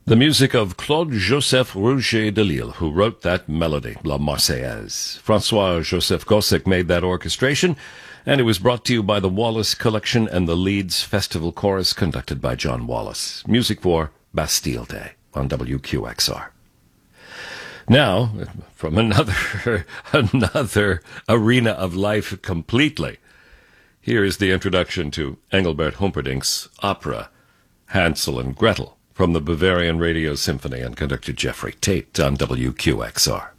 The music of Claude-Joseph Rouget de Lille, who wrote that melody, La Marseillaise. Francois-Joseph Gossec made that orchestration, and it was brought to you by the Wallace Collection and the Leeds Festival Chorus, conducted by John Wallace. Music for Bastille Day on WQXR. Now, from another arena of life completely, here is the introduction to Engelbert Humperdinck's opera, Hansel and Gretel, from the Bavarian Radio Symphony, and conductor Jeffrey Tate on WQXR.